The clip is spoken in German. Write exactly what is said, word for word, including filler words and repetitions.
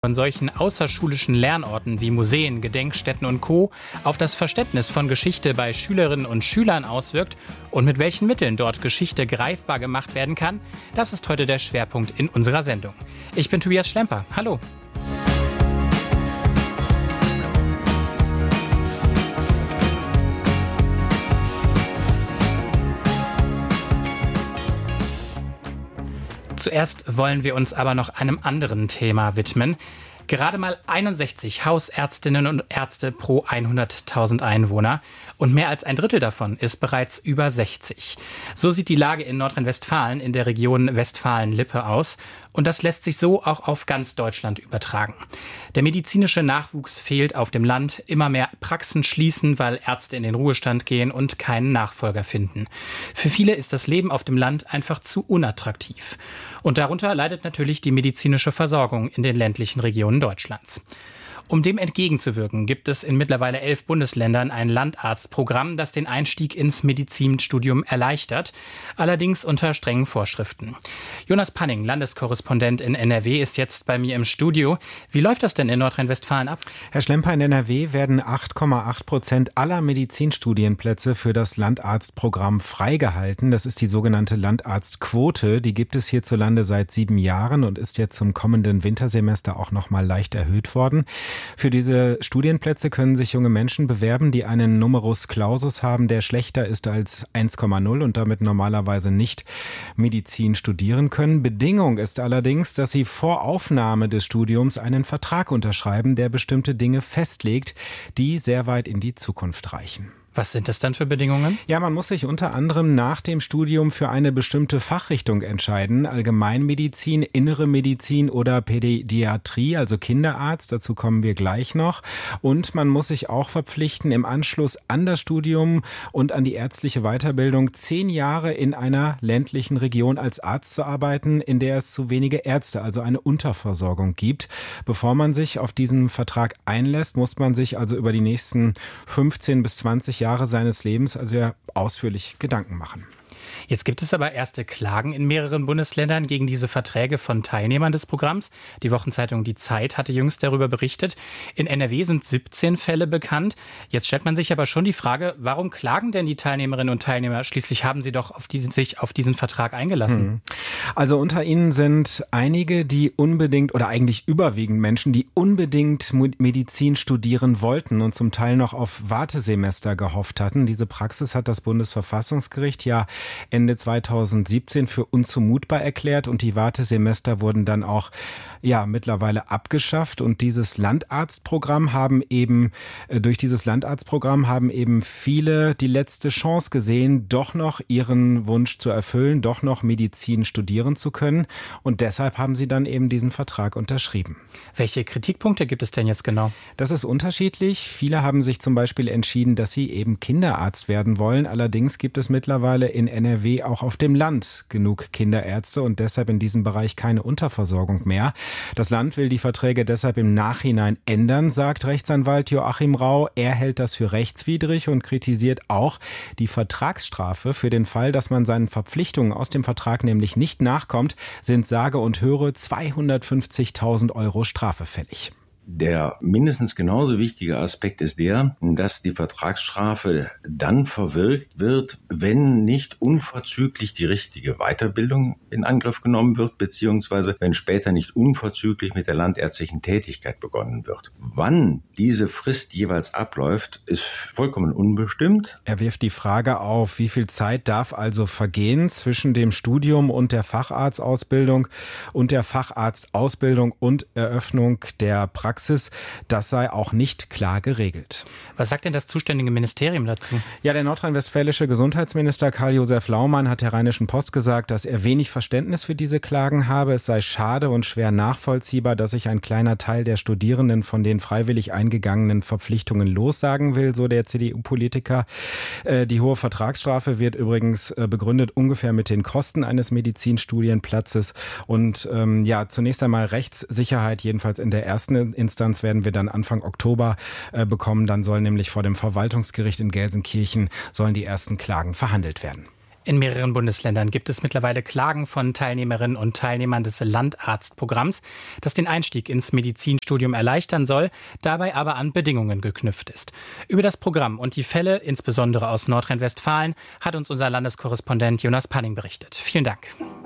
Von solchen außerschulischen Lernorten wie Museen, Gedenkstätten und Co. auf das Verständnis von Geschichte bei Schülerinnen und Schülern auswirkt und mit welchen Mitteln dort Geschichte greifbar gemacht werden kann, das ist heute der Schwerpunkt in unserer Sendung. Ich bin Tobias Schlemper. Hallo. Zuerst wollen wir uns aber noch einem anderen Thema widmen. Gerade mal einundsechzig Hausärztinnen und Ärzte pro hunderttausend Einwohner und mehr als ein Drittel davon ist bereits über sechzig. So sieht die Lage in Nordrhein-Westfalen in der Region Westfalen-Lippe aus und das lässt sich so auch auf ganz Deutschland übertragen. Der medizinische Nachwuchs fehlt auf dem Land, immer mehr Praxen schließen, weil Ärzte in den Ruhestand gehen und keinen Nachfolger finden. Für viele ist das Leben auf dem Land einfach zu unattraktiv. Und darunter leidet natürlich die medizinische Versorgung in den ländlichen Regionen Deutschlands. Um dem entgegenzuwirken, gibt es in mittlerweile elf Bundesländern ein Landarztprogramm, das den Einstieg ins Medizinstudium erleichtert, allerdings unter strengen Vorschriften. Jonas Panning, Landeskorrespondent in N R W, ist jetzt bei mir im Studio. Wie läuft das denn in Nordrhein-Westfalen ab? Herr Schlemper, in N R W werden acht Komma acht Prozent aller Medizinstudienplätze für das Landarztprogramm freigehalten. Das ist die sogenannte Landarztquote. Die gibt es hierzulande seit sieben Jahren und ist jetzt zum kommenden Wintersemester auch noch mal leicht erhöht worden. Für diese Studienplätze können sich junge Menschen bewerben, die einen Numerus Clausus haben, der schlechter ist als eins Komma null und damit normalerweise nicht Medizin studieren können. Bedingung ist allerdings, dass sie vor Aufnahme des Studiums einen Vertrag unterschreiben, der bestimmte Dinge festlegt, die sehr weit in die Zukunft reichen. Was sind das dann für Bedingungen? Ja, man muss sich unter anderem nach dem Studium für eine bestimmte Fachrichtung entscheiden. Allgemeinmedizin, Innere Medizin oder Pädiatrie, also Kinderarzt. Dazu kommen wir gleich noch. Und man muss sich auch verpflichten, im Anschluss an das Studium und an die ärztliche Weiterbildung zehn Jahre in einer ländlichen Region als Arzt zu arbeiten, in der es zu wenige Ärzte, also eine Unterversorgung gibt. Bevor man sich auf diesen Vertrag einlässt, muss man sich also über die nächsten fünfzehn bis zwanzig Jahre seines Lebens also ja ausführlich Gedanken machen. Jetzt gibt es aber erste Klagen in mehreren Bundesländern gegen diese Verträge von Teilnehmern des Programms. Die Wochenzeitung Die Zeit hatte jüngst darüber berichtet. In N R W sind siebzehn Fälle bekannt. Jetzt stellt man sich aber schon die Frage, warum klagen denn die Teilnehmerinnen und Teilnehmer? Schließlich haben sie doch auf diesen, sich auf diesen Vertrag eingelassen. Also unter ihnen sind einige, die unbedingt oder eigentlich überwiegend Menschen, die unbedingt Medizin studieren wollten und zum Teil noch auf Wartesemester gehofft hatten. Diese Praxis hat das Bundesverfassungsgericht ja Ende zweitausendsiebzehn für unzumutbar erklärt und die Wartesemester wurden dann auch ja mittlerweile abgeschafft und dieses Landarztprogramm haben eben durch dieses Landarztprogramm haben eben viele die letzte Chance gesehen, doch noch ihren Wunsch zu erfüllen, doch noch Medizin studieren zu können und deshalb haben sie dann eben diesen Vertrag unterschrieben. Welche Kritikpunkte gibt es denn jetzt genau? Das ist unterschiedlich. Viele haben sich zum Beispiel entschieden, dass sie eben Kinderarzt werden wollen. Allerdings gibt es mittlerweile in N R W auch auf dem Land genug Kinderärzte und deshalb in diesem Bereich keine Unterversorgung mehr. Das Land will die Verträge deshalb im Nachhinein ändern, sagt Rechtsanwalt Joachim Rau. Er hält das für rechtswidrig und kritisiert auch die Vertragsstrafe. Für den Fall, dass man seinen Verpflichtungen aus dem Vertrag nämlich nicht nachkommt, sind sage und höre zweihundertfünfzigtausend Euro Strafe fällig. Der mindestens genauso wichtige Aspekt ist der, dass die Vertragsstrafe dann verwirkt wird, wenn nicht unverzüglich die richtige Weiterbildung in Angriff genommen wird, beziehungsweise wenn später nicht unverzüglich mit der landärztlichen Tätigkeit begonnen wird. Wann diese Frist jeweils abläuft, ist vollkommen unbestimmt. Er wirft die Frage auf, wie viel Zeit darf also vergehen zwischen dem Studium und der Facharztausbildung und der Facharztausbildung und Eröffnung der Praxis. Das sei auch nicht klar geregelt. Was sagt denn das zuständige Ministerium dazu? Ja, der nordrhein-westfälische Gesundheitsminister Karl-Josef Laumann hat der Rheinischen Post gesagt, dass er wenig Verständnis für diese Klagen habe. Es sei schade und schwer nachvollziehbar, dass sich ein kleiner Teil der Studierenden von den freiwillig eingegangenen Verpflichtungen lossagen will, so der C D U-Politiker. Die hohe Vertragsstrafe wird übrigens begründet ungefähr mit den Kosten eines Medizinstudienplatzes. Und ähm, ja, zunächst einmal Rechtssicherheit, jedenfalls in der ersten Instanz werden wir dann Anfang Oktober äh, bekommen. Dann soll nämlich vor dem Verwaltungsgericht in Gelsenkirchen sollen die ersten Klagen verhandelt werden. In mehreren Bundesländern gibt es mittlerweile Klagen von Teilnehmerinnen und Teilnehmern des Landarztprogramms, das den Einstieg ins Medizinstudium erleichtern soll, dabei aber an Bedingungen geknüpft ist. Über das Programm und die Fälle, insbesondere aus Nordrhein-Westfalen, hat uns unser Landeskorrespondent Jonas Panning berichtet. Vielen Dank.